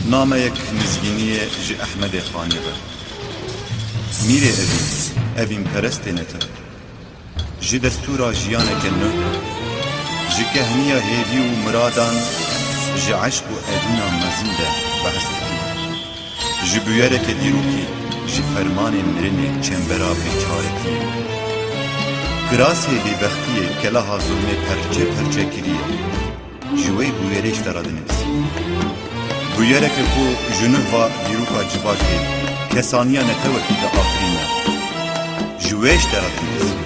نامەیەک نزگینیە ji Ehmedê Xanê ve. Mîrê evîn perestê netin. Ji destûra jiyaneke nû, ji kehniya hêvî û miradan, ji eşq û edîna mezin de behs dikin. Ji bûyereke dîrokî, ji fermanê mirinê çembera bêçaretiyê. Girasê bêbextiyê keleha zulmê perçe perçe kiriye. Ji wê bûyerê ji te re dinivîsî. Bûyereke ku ji nûva dîroka civakê kesaniya netewekî de afirîne. Ji wê ji te re dinivîsî.